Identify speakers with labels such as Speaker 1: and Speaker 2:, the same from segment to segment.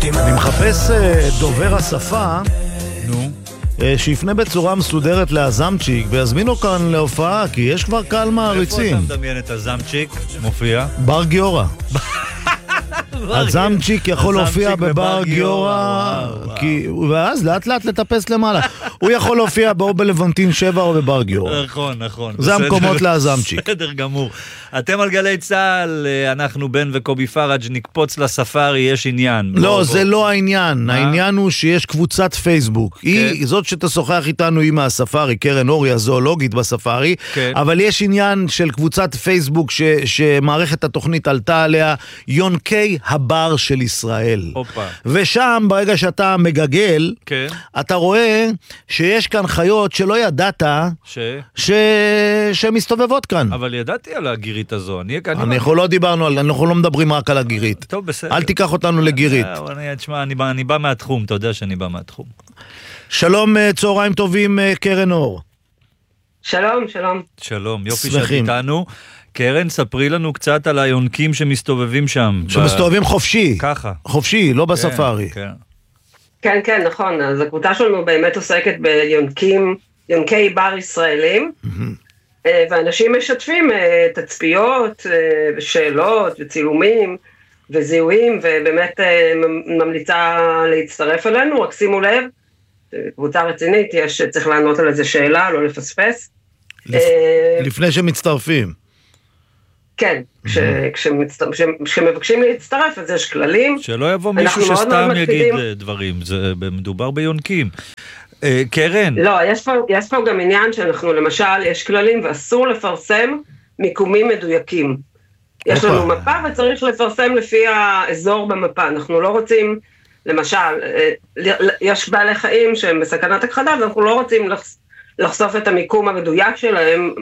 Speaker 1: אני מחפש דובר השפה, שיפנה בצורה מסודרת לאזמצ'יק ויזמינו כאן להופעה, כי יש כבר קהל מעריצים.
Speaker 2: איפה אתה מדמיין את אזמצ'יק מופיע?
Speaker 1: בר גיורא. הזמצ'יק יכול להופיע בבר גיורא, ואז לאט לאט לטפס למעלה. הוא יכול להופיע או בלוונטין 7 או בבר גיורא.
Speaker 2: נכון.
Speaker 1: זה המקומות להזמצ'יק.
Speaker 2: בסדר גמור. אתם על גלי צהל, אנחנו בן וקובי פרג' נקפוץ לספארי, יש עניין.
Speaker 1: לא, זה לא העניין. העניין הוא שיש קבוצת פייסבוק. היא זאת שתשוחח איתנו היא מהספארי, קרן אורי, הזואולוגית בספארי, אבל יש עניין של קבוצת פייסבוק שמערכת התוכנית עלתה עליה, יונקי הבר של ישראל. ושם, ברגע שאתה מגגל, אתה רואה שיש כאן חיות שלא ידעת שמסתובבות כאן.
Speaker 2: אבל ידעתי על הגירית הזו.
Speaker 1: אנחנו לא דיברנו, אנחנו לא מדברים רק על הגירית.
Speaker 2: טוב, בסדר.
Speaker 1: אל תיקח אותנו לגירית.
Speaker 2: תשמע, אני בא מהתחום, אתה יודע שאני בא מהתחום.
Speaker 1: שלום, צהריים טובים, קרן אור.
Speaker 3: שלום.
Speaker 2: שלום, יופי שאת איתנו. קרן, ספרי לנו קצת על היונקים שמסתובבים שם.
Speaker 1: שמסתובבים חופשי.
Speaker 2: ככה.
Speaker 1: חופשי, לא בספארי.
Speaker 3: כן, נכון. אז הקבוצה שלנו באמת עוסקת יונקי בר ישראלים, ואנשים משתפים תצפיות ושאלות וצילומים וזיהויים, ובאמת ממליצה להצטרף אלינו. רק שימו לב, קבוצה רצינית, צריך לענות על איזה שאלה, לא לפספס.
Speaker 1: לפני שמצטרפים.
Speaker 3: כן, כשמבקשים להצטרף, אז יש כללים.
Speaker 2: שלא יבוא מישהו שסתם יגיד דברים, זה מדובר ביונקים. קרן.
Speaker 3: לא, יש פה גם עניין שאנחנו למשל, יש כללים ואסור לפרסם מיקומים מדויקים. יש לנו מפה וצריך לפרסם לפי האזור במפה. אנחנו לא רוצים, למשל, יש בעלי חיים שהם בסכנת הכחדה, ואנחנו לא רוצים לחשוף את המיקום המדויק שלהם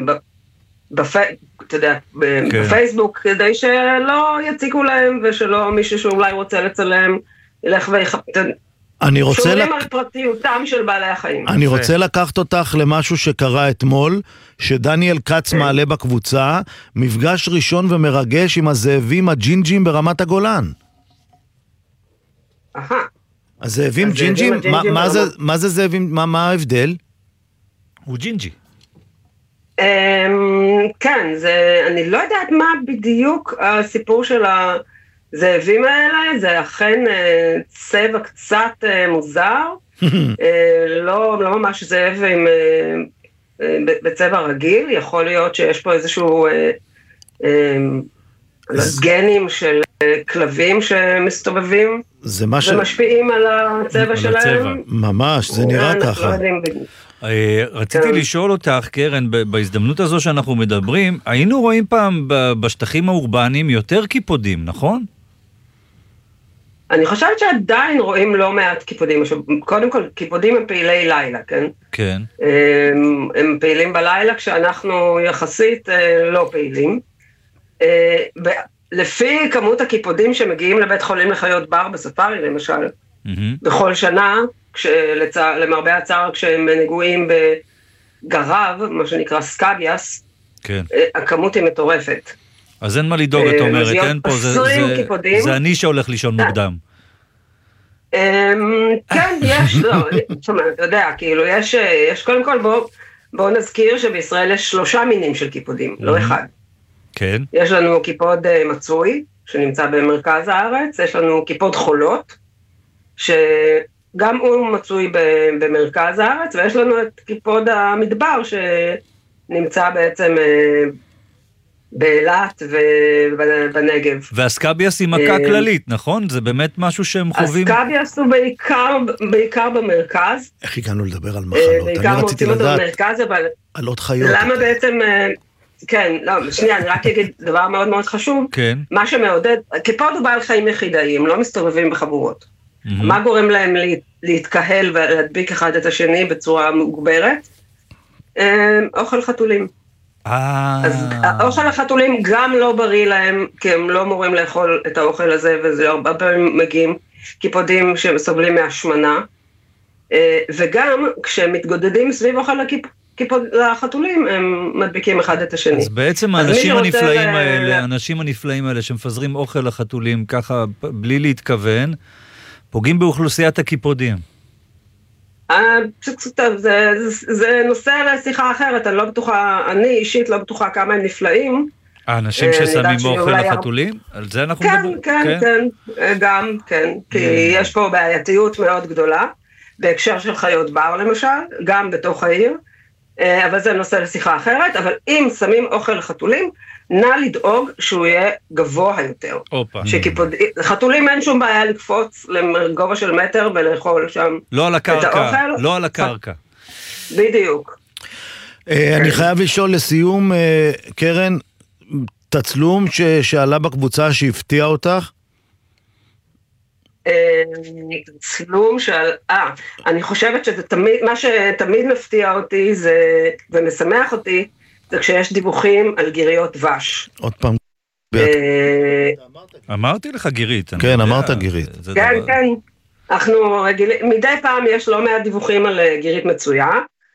Speaker 3: אתה יודע, בפייסבוק, כדי שלא יציקו להם, ושלא מישהו שאולי רוצה לצלם, ילך שומרים על פרטיותם של בעלי החיים.
Speaker 1: אני רוצה לקחת אותך למשהו שקרה אתמול, שדניאל קץ מעלה בקבוצה, מפגש ראשון ומרגש עם הזאבים הג'ינג'ים ברמת הגולן. הזאבים ג'ינג'ים? מה זה זאבים? מה ההבדל?
Speaker 2: הוא ג'ינג'י.
Speaker 3: כן, אני לא יודעת מה בדיוק הסיפור של הזאבים האלה, זה אכן צבע קצת מוזר, לא ממש זאב בצבע רגיל, יכול להיות שיש פה איזשהו גנים של כלבים שמסתובבים ומשפיעים על הצבע שלהם.
Speaker 1: ממש, זה נראה ככה.
Speaker 2: רציתי לשאול אותך, קרן, בהזדמנות הזו שאנחנו מדברים, היינו רואים פעם בשטחים האורבניים יותר קיפודים, נכון?
Speaker 3: אני חושבת שעדיין רואים לא מעט קיפודים. קודם כל, קיפודים הם פעילי לילה, כן?
Speaker 2: כן.
Speaker 3: הם פעילים בלילה, כשאנחנו יחסית לא פעילים. לפי כמות הקיפודים שמגיעים לבית חולים לחיות בר בספארי, למשל, בכל שנה, למרבה הצער, כשהם נגועים בגרב, מה שנקרא סקאביאס, הכמות היא מטורפת.
Speaker 2: אז אין מה לדאוג, את אומרת, אין פה, זה אני שהולך לישון מוקדם.
Speaker 3: כן, יש, לא, אתה יודע, כאילו, יש קודם כל, בואו נזכיר שבישראל יש 3 מינים של קיפודים, לא אחד.
Speaker 2: כן.
Speaker 3: יש לנו קיפוד מצוי, שנמצא במרכז הארץ, יש לנו קיפוד חולות, שגם הוא מצוי במרכז הארץ, ויש לנו את קיפוד המדבר, שנמצא בעצם באילת ובנגב.
Speaker 2: והסקאביאס היא מכה כללית, נכון? זה באמת משהו שהם חווים?
Speaker 3: הסקאביאס הוא בעיקר במרכז.
Speaker 1: איך הגענו לדבר על מחלות? אני רציתי לדעת על עוד חיות.
Speaker 3: למה בעצם... כן, לא, שנייה, אני רק אגיד דבר מאוד מאוד חשוב.
Speaker 2: כן.
Speaker 3: מה שמעודד, קיפוד הוא בעל חיים יחידאיים, לא מסתובבים בחבורות. מה גורם להם להתקהל ולהדביק אחד את השני בצורה מוגברת? אוכל חתולים. אז האוכל החתולים גם לא בריא להם, כי הם לא אמורים לאכול את האוכל הזה, וזה הרבה פעמים מגיעים קיפודים שסובלים מהשמנה, וגם כשהם מתגודדים סביב אוכל החתולים, הם מדביקים אחד את השני.
Speaker 2: אז בעצם האנשים הנפלאים האלה שמפזרים אוכל לחתולים ככה בלי להתכוון, פוגעים באוכלוסיית הקיפודים.
Speaker 3: זה נושא לשיחה אחרת, אני לא בטוחה, אני אישית לא בטוחה כמה הם נפלאים.
Speaker 2: האנשים ששמים אוכל לחתולים? על זה אנחנו מדברים?
Speaker 3: כן, גם, כן, כי יש פה בעייתיות מאוד גדולה, בהקשר של חיות בר למשל, גם בתוך העיר, אבל זה נושא לשיחה אחרת, אבל אם שמים אוכל לחתולים, נא לדאוג שהוא יהיה גבוה יותר. חתולים אין שום בעיה לקפוץ לגובה של מטר ולאכול שם
Speaker 2: לא על הקרקע, לא על הקרקע.
Speaker 3: בדיוק.
Speaker 1: אני חייב לשאול לסיום, קרן, תצלום שעלה בקבוצה שהפתיע אותך?
Speaker 3: צלום אני חושבת שזה תמיד, מה שתמיד מפתיע אותי ומשמח אותי, זה כשיש דיווחים על גיריות דבש.
Speaker 1: עוד פעם.
Speaker 2: אמרתי לך גירית.
Speaker 1: כן, אמרת גירית.
Speaker 3: כן, כן. אנחנו רגילים, מדי פעם יש לא מעט דיווחים על גירית מצויה.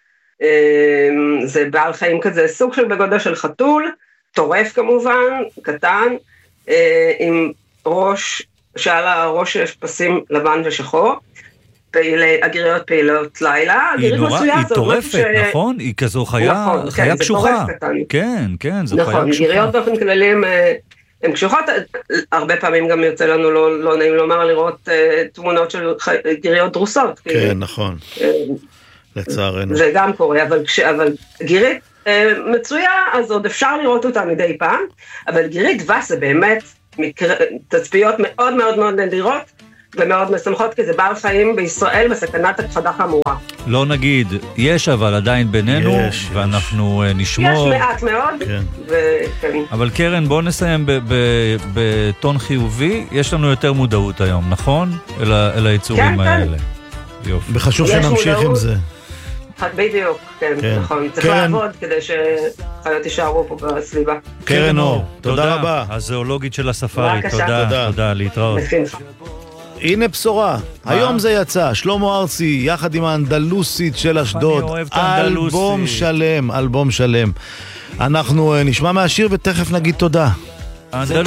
Speaker 3: זה בעל חיים כזה, סוג של בגודל של חתול, טורף כמובן, קטן, עם ראש, שעל הראש יש פסים לבן ושחור. הגיריות פעילות לילה,
Speaker 2: היא טורפת, נכון? היא כזו חיה קשוחה. כן, כן, זו חיה קשוחה.
Speaker 3: נכון, גיריות באופן כללי הן קשוחות, הרבה פעמים גם יוצא לנו לא נעים לומר לראות תמונות של גיריות דרוסות.
Speaker 1: כן, נכון, לצערנו.
Speaker 3: זה גם קורה, אבל גירית מצויה, אז עוד אפשר לראות אותה מדי פעם, אבל גירית דבש זה באמת תצפיות מאוד מאוד מאוד נדירות, ומאוד משמחות, כי זה בעל חיים בישראל בסכנת הכחדה חמורה.
Speaker 2: לא נגיד, יש אבל עדיין בינינו, ואנחנו נשמור.
Speaker 3: יש מעט מאוד, וכן.
Speaker 2: אבל קרן, בואו נסיים בטון חיובי, יש לנו יותר מודעות היום, נכון? אל היצורים האלה. יופי.
Speaker 1: וחשוב שנמשיך עם זה.
Speaker 3: בדיוק, כן, נכון. צריך לעבוד כדי שחיות יישארו פה בסביבה.
Speaker 1: קרן אור, תודה רבה.
Speaker 2: הזואולוגית של הספארי, תודה, להתראות.
Speaker 1: הנה בשורה, היום זה יצא, שלמה ארצי יחד עם האנדלוסית של אשדוד, אלבום שלם. אנחנו נשמע מהשיר ותכף נגיד תודה.